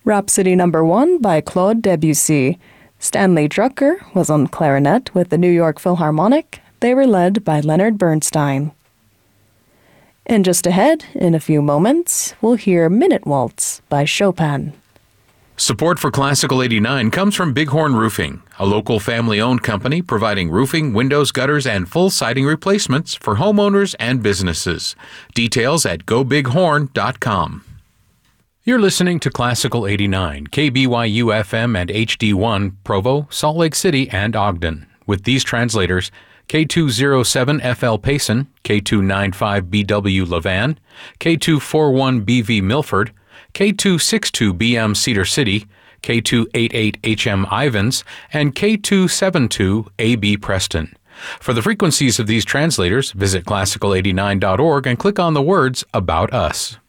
Rhapsody No. 1 by Claude Debussy. Stanley Drucker was on clarinet with the New York Philharmonic. They were led by Leonard Bernstein. And just ahead, in a few moments, we'll hear Minute Waltz by Chopin. Support for Classical 89 comes from Bighorn Roofing, a local family-owned company providing roofing, windows, gutters, and full siding replacements for homeowners and businesses. Details at gobighorn.com. You're listening to Classical 89, KBYU FM and HD1, Provo, Salt Lake City, and Ogden. With these translators, K207FL Payson, K295BW Levan, K241BV Milford, K262BM Cedar City, K288HM Ivans, and K272AB Preston. For the frequencies of these translators, visit classical89.org and click on the words About Us.